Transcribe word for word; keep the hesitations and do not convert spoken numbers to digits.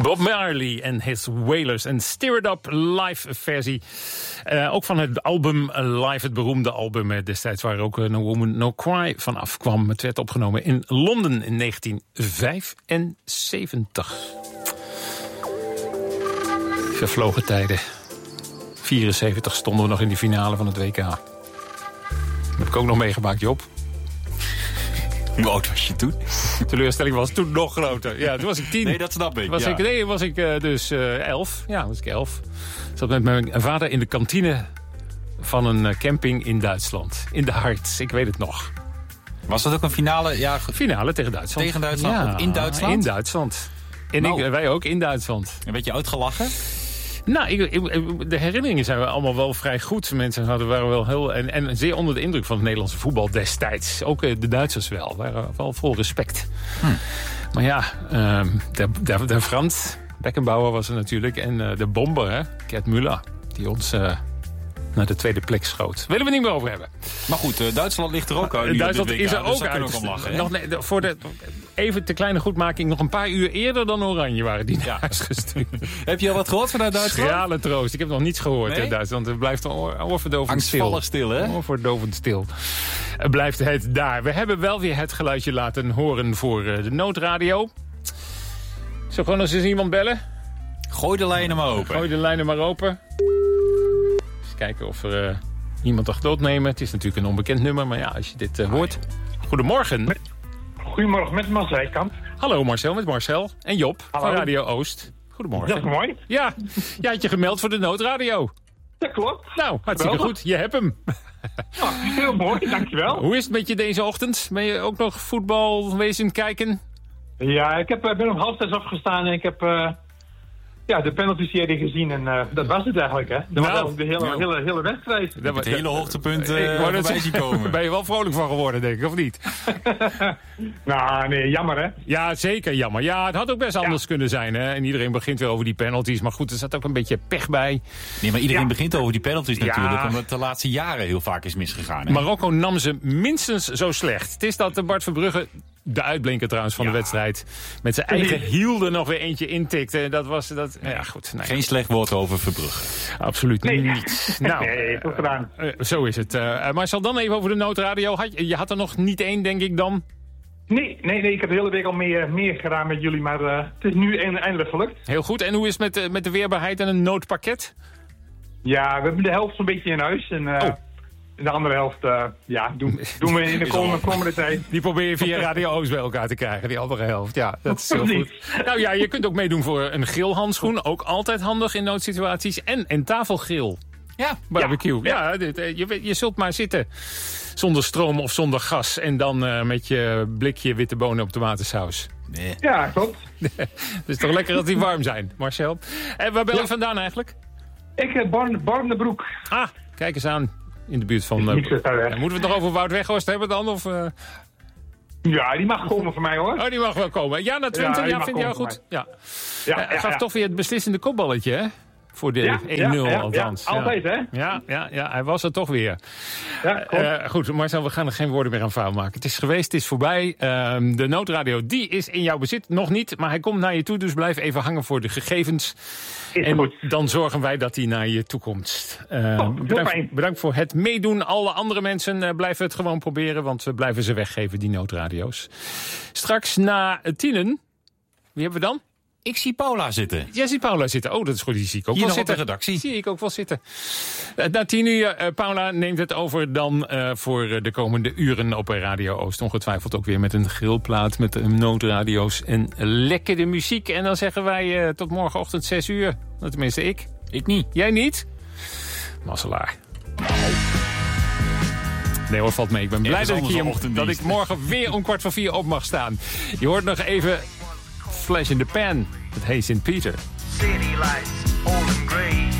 Bob Marley en his Wailers. Een Stir It Up live versie. Uh, ook van het album Live, het beroemde album destijds... waar ook No Woman No Cry van afkwam. Het werd opgenomen in Londen in negentien vijfenzeventig. Vervlogen tijden. vierenzeventig stonden we nog in die finale van het W K. Dat heb ik ook nog meegemaakt, Job. Hoe oud was je toen? De teleurstelling was toen nog groter. Ja, toen was ik tien. Nee, dat snap ik. Was ja. ik nee, was ik uh, dus uh, elf. Ja, was ik elf. Ik zat met mijn vader in de kantine van een uh, camping in Duitsland. In de Harz, ik weet het nog. Was dat ook een finale? Ja, finale tegen Duitsland. Tegen Duitsland? Ja, ook in Duitsland? In Duitsland. En nou. ik, wij ook in Duitsland. En werd je uitgelachen? Nou, ik, ik, de herinneringen zijn allemaal wel vrij goed. Mensen hadden, waren wel heel... En, en zeer onder de indruk van het Nederlandse voetbal destijds. Ook de Duitsers wel. Waren wel vol respect. Hm. Maar ja, um, de, de, de Frans Beckenbauer was er natuurlijk. En uh, de bomber, hè, Gerd Müller. Die ons... Uh, naar de tweede plek schoot. Willen we niet meer over hebben. Maar goed, uh, Duitsland ligt er ook uit. Uh, Duitsland is er dus ook uit. Ook om lachen, nog, nee, voor de, even de kleine goedmaking. Nog een paar uur eerder dan Oranje waren die naar ja. huis gestuurd. Heb je al wat gehoord vanuit Duitsland? Schrale troost. Ik heb nog niets gehoord nee? uit Duitsland. Het blijft oor, oorverdovend stil. stil, hè? Oorverdovend stil. Het blijft het daar. We hebben wel weer het geluidje laten horen voor de noodradio. Zo gewoon als eens iemand bellen? Gooi de lijnen maar open. Gooi de lijnen maar open. Kijken of er uh, iemand toch doodnemen. Het is natuurlijk een onbekend nummer, maar ja, als je dit uh, hoort... Goedemorgen. Met, goedemorgen, met Marcel Zijkamp. Hallo Marcel, met Marcel. En Job Hallo. Van Radio Oost. Goedemorgen. Dat is mooi. Ja, je had je gemeld voor de noodradio. Dat klopt. Nou, hartstikke goed. Je hebt hem. Ja, heel mooi, dankjewel. Hoe is het met je deze ochtend? Ben je ook nog voetbal wezen kijken? Ja, ik heb, ben om half zes afgestaan en ik heb... Uh... Ja, de penalty-serie gezien en uh, dat was het eigenlijk, hè. Dat nou, was de hele, nou, hele, hele wedstrijd. Dat het hele hoogtepunt uh, voorbij zien komen. Ben je wel vrolijk van geworden, denk ik, of niet? Nou, nee, jammer, hè. Ja, zeker jammer. Ja, het had ook best anders ja. kunnen zijn, hè. En iedereen begint weer over die penalties. Maar goed, er zat ook een beetje pech bij. Nee, maar iedereen ja. begint over die penalties natuurlijk. Ja. Omdat het de laatste jaren heel vaak is misgegaan, hè? Marokko nam ze minstens zo slecht. Het is dat Bart Verbrugge... De uitblinker trouwens van ja. de wedstrijd. Met zijn eigen hiel er nog weer eentje intikte. Dat was dat. Ja, goed. Nee. Geen slecht woord over Verbrugge. Absoluut nee. niet. Nou, nee, goed gedaan. Uh, zo is het. Uh, maar zal dan even over de noodradio. Had je, je had er nog niet één, denk ik dan? Nee, nee, nee. Ik heb de hele week al meer, meer gedaan met jullie. Maar uh, het is nu eindelijk gelukt. Heel goed. En hoe is het met, uh, met de weerbaarheid en een noodpakket? Ja, we hebben de helft zo'n beetje in huis. En, uh, oh. De andere helft, uh, ja, doen, doen we in de komende, komende tijd. Die probeer je via Radio Oost bij elkaar te krijgen, die andere helft. Ja, dat is heel goed. Nou ja, je kunt ook meedoen voor een grillhandschoen. Ook altijd handig in noodsituaties. En een tafelgrill. Ja, barbecue. Ja, ja dit, je, je zult maar zitten zonder stroom of zonder gas. En dan uh, met je blikje witte bonen op tomatensaus. Nee. Ja, klopt. Het is toch lekker dat die warm zijn, Marcel. En waar ben je ja. vandaan eigenlijk? Ik heb Born, Born de Broek. Ah, kijk eens aan. In de buurt van... Uh, moeten we het nog over Wout Weghorst hebben dan? Of, uh... Ja, die mag komen voor mij, hoor. Oh, die mag wel komen. Ja, naar Twente, ja, ja vind je goed? Ja. Ja, ja, uh, gaf ja. toch weer het beslissende kopballetje, hè? Voor de ja, één nul ja, althans. Ja, altijd, hè? Ja, ja, ja, hij was er toch weer. Ja, uh, goed, Marcel, we gaan er geen woorden meer aan vuil maken. Het is geweest, het is voorbij. Uh, de noodradio, die is in jouw bezit. Nog niet, maar hij komt naar je toe. Dus blijf even hangen voor de gegevens. Is en goed. Dan zorgen wij dat hij naar je toe komt. Uh, oh, bedankt, bedankt voor het meedoen. Alle andere mensen uh, blijven het gewoon proberen. Want we blijven ze weggeven, die noodradio's. Straks na tienen. Wie hebben we dan? Ik zie Paula zitten. Jij ziet Paula zitten. Oh, dat is goed. Die zie ik ook Hier wel nog zitten. op de redactie. Zie ik ook wel zitten. Uh, na tien uur, uh, Paula neemt het over dan uh, voor uh, de komende uren op Radio Oost. Ongetwijfeld ook weer met een grillplaat, met uh, noodradio's en lekkere muziek. En dan zeggen wij uh, tot morgenochtend zes uur. Tenminste, ik. Ik niet. Jij niet? Mazzelaar. Nee hoor, valt mee. Ik ben blij dat ik, hier, dat ik morgen weer om kwart voor vier op mag staan. Je hoort nog even Flash in the Pan met Hey Saint Peter. City lights, old and gray.